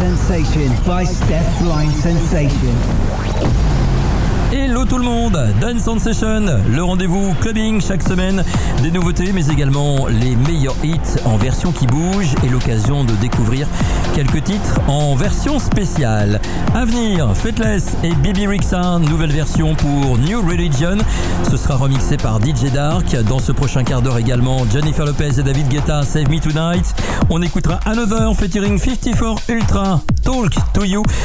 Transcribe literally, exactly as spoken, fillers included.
Sensation by Steph Blind Sensation. Hello tout le monde, Dance on Session, le rendez-vous clubbing chaque semaine, des nouveautés mais également les meilleurs hits en version qui bouge et l'occasion de découvrir quelques titres en version spéciale. À venir, Faithless et Bibi Rexha, nouvelle version pour New Religion, ce sera remixé par D J Dark. Dans ce prochain quart d'heure également, Jennifer Lopez et David Guetta, Save Me Tonight. On écoutera Another featuring cinquante-quatre Ultra, Talk to You.